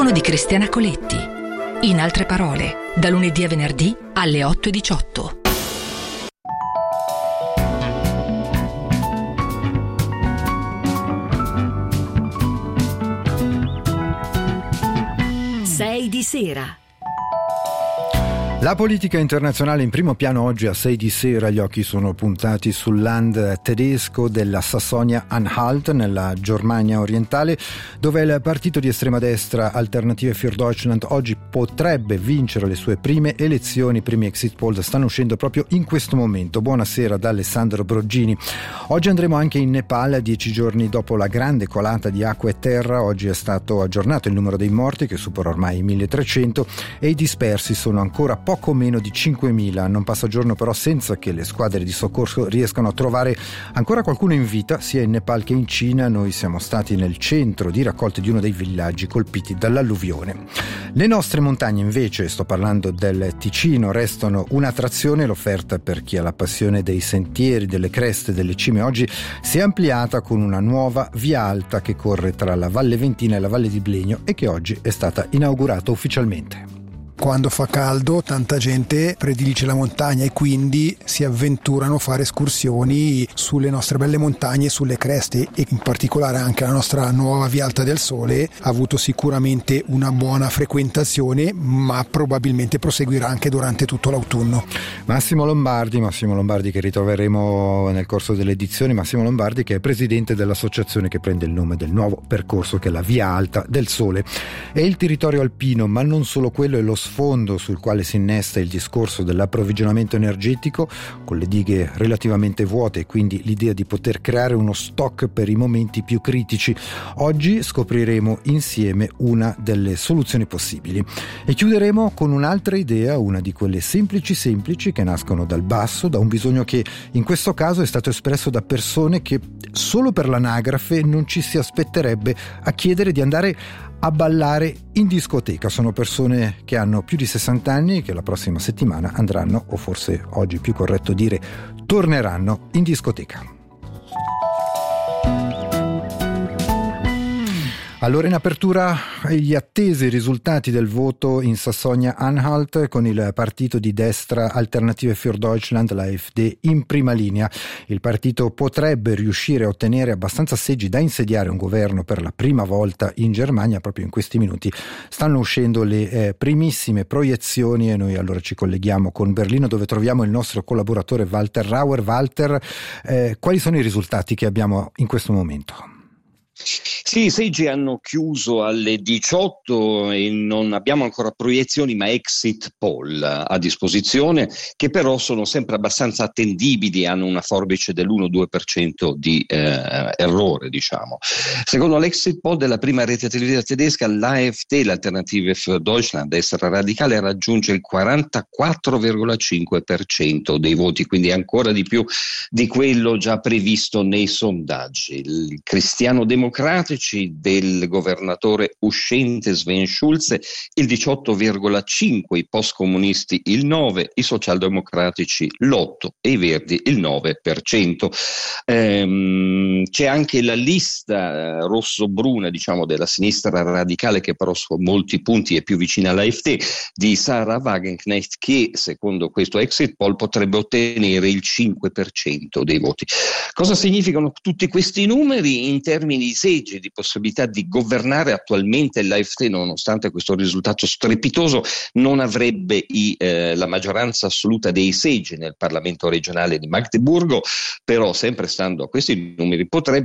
microfono di Cristiana Coletti. In altre parole, da lunedì a venerdì alle 8:18. Sei di sera. La politica internazionale in primo piano oggi a 6 di sera. Gli occhi sono puntati sul land tedesco della Sassonia-Anhalt nella Germania orientale, dove il partito di estrema destra Alternative für Deutschland oggi potrebbe vincere le sue prime elezioni. I primi exit poll stanno uscendo proprio in questo momento. Buonasera da Alessandro Broggini. Oggi andremo anche in Nepal, 10 giorni dopo la grande colata di acqua e terra. Oggi è stato aggiornato il numero dei morti, che supera ormai i 1300, e i dispersi sono ancora poco meno di 5.000. Non passa giorno però senza che le squadre di soccorso riescano a trovare ancora qualcuno in vita, sia in Nepal che in Cina. Noi siamo stati nel centro di raccolta di uno dei villaggi colpiti dall'alluvione. Le nostre montagne invece, sto parlando del Ticino, restano un'attrazione. L'offerta per chi ha la passione dei sentieri, delle creste, delle cime oggi si è ampliata con una nuova via alta che corre tra la Valle Ventina e la Valle di Blegno e che oggi è stata inaugurata ufficialmente. Quando fa caldo tanta gente predilige la montagna e quindi si avventurano a fare escursioni sulle nostre belle montagne, sulle creste, e in particolare anche la nostra nuova Via Alta del Sole ha avuto sicuramente una buona frequentazione, ma probabilmente proseguirà anche durante tutto l'autunno. Massimo Lombardi che ritroveremo nel corso delle edizioni. Massimo Lombardi che è presidente dell'associazione che prende il nome del nuovo percorso, che è la Via Alta del Sole. È il territorio alpino, ma non solo quello, è lo sfondo sul quale si innesta il discorso dell'approvvigionamento energetico, con le dighe relativamente vuote e quindi l'idea di poter creare uno stock per i momenti più critici. Oggi scopriremo insieme una delle soluzioni possibili e chiuderemo con un'altra idea, una di quelle semplici che nascono dal basso, da un bisogno che in questo caso è stato espresso da persone che solo per l'anagrafe non ci si aspetterebbe a chiedere di andare a ballare in discoteca. Sono persone che hanno più di 60 anni e che la prossima settimana andranno, o forse oggi è più corretto dire torneranno, in discoteca. Allora, in apertura gli attesi risultati del voto in Sassonia-Anhalt, con il partito di destra Alternative für Deutschland, l'AfD, in prima linea. Il partito potrebbe riuscire a ottenere abbastanza seggi da insediare un governo per la prima volta in Germania. Proprio in questi minuti stanno uscendo le primissime proiezioni e noi allora ci colleghiamo con Berlino, dove troviamo il nostro collaboratore Walter Rauer. Walter, quali sono i risultati che abbiamo in questo momento? Sì, i seggi hanno chiuso alle 18 e non abbiamo ancora proiezioni ma exit poll a disposizione, che però sono sempre abbastanza attendibili, hanno una forbice dell'1-2% di errore, diciamo. Secondo l'exit poll della prima rete televisiva tedesca, l'AfD, l'Alternative für Deutschland, destra radicale, raggiunge il 44,5% dei voti, quindi ancora di più di quello già previsto nei sondaggi. Il Cristiano Democratici del governatore uscente Sven Schulze il 18,5%, i post-comunisti il 9%, i socialdemocratici l'8% e i verdi il 9%. C'è anche la lista rosso-bruna, diciamo, della sinistra radicale, che però su molti punti è più vicina all'AfD, di Sarah Wagenknecht, che secondo questo exit poll potrebbe ottenere il 5% dei voti. Cosa significano tutti questi numeri in termini di seggi, di possibilità di governare? Attualmente l'AfD, nonostante questo risultato strepitoso, non avrebbe la maggioranza assoluta dei seggi nel Parlamento regionale di Magdeburgo, però sempre stando a questi numeri potrebbe